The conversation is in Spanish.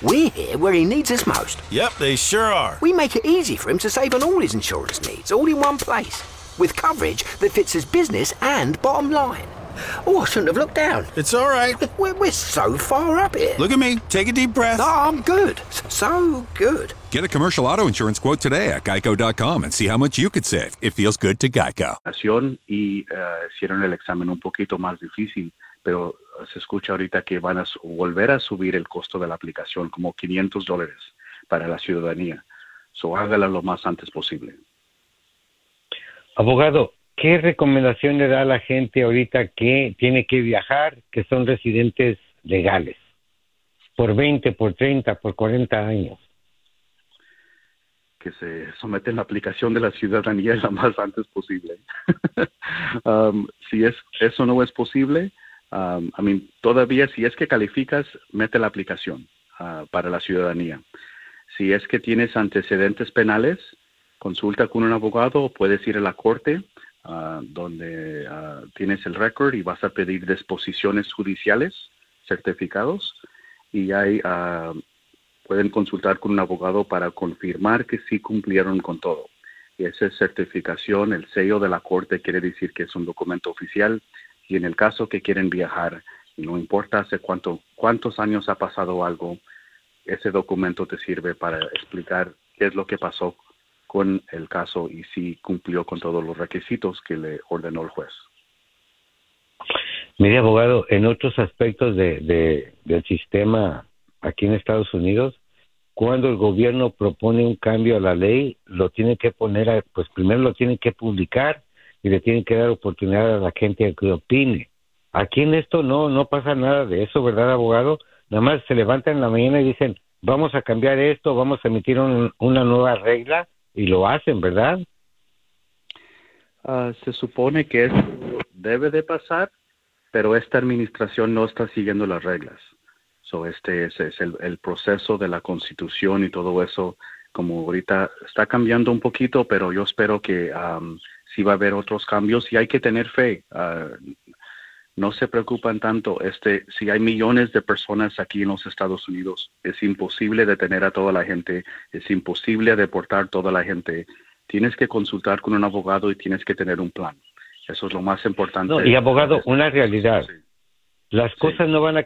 We're here where he needs us most. Yep, they sure are. We make it easy for him to save on all his insurance needs, all in one place, with coverage that fits his business and bottom line. Oh, I shouldn't have looked down. It's all right. We're so far up here. Look at me. Take a deep breath. No, I'm good. So good. Get a commercial auto insurance quote today at geico.com and see how much you could save. It feels good to Geico. Y hicieron el examen un poquito más difícil, pero se escucha ahorita que van a volver a subir el costo de la aplicación, como $500 para la ciudadanía. So hágala lo más antes posible. Abogado, ¿qué recomendación le da a la gente ahorita que tiene que viajar, que son residentes legales, por 20, por 30, por 40 años? Que se someten a la aplicación de la ciudadanía lo más antes posible. Si eso no es posible, todavía si es que calificas, mete la aplicación para la ciudadanía. Si es que tienes antecedentes penales, consulta con un abogado o puedes ir a la corte donde tienes el récord y vas a pedir disposiciones judiciales certificados y ahí pueden consultar con un abogado para confirmar que sí cumplieron con todo. Y esa certificación, el sello de la corte quiere decir que es un documento oficial y en el caso que quieren viajar, y no importa hace cuántos años ha pasado algo, ese documento te sirve para explicar qué es lo que pasó con el caso y si cumplió con todos los requisitos que le ordenó el juez. Mire, abogado, en otros aspectos del sistema aquí en Estados Unidos, cuando el gobierno propone un cambio a la ley, lo tiene que poner, pues primero lo tiene que publicar y le tienen que dar oportunidad a la gente a que opine. Aquí en esto no pasa nada de eso, ¿verdad, abogado? Nada más se levantan en la mañana y dicen, vamos a cambiar esto, vamos a emitir una nueva regla, y lo hacen, ¿verdad? Se supone que eso debe de pasar, pero esta administración no está siguiendo las reglas. Este es el proceso de la Constitución y todo eso, como ahorita está cambiando un poquito, pero yo espero que sí va a haber otros cambios y hay que tener fe. No se preocupan tanto. Si hay millones de personas aquí en los Estados Unidos, es imposible detener a toda la gente, es imposible deportar toda la gente. Tienes que consultar con un abogado y tienes que tener un plan. Eso es lo más importante. No, y abogado, una realidad. Sí. Las cosas no van a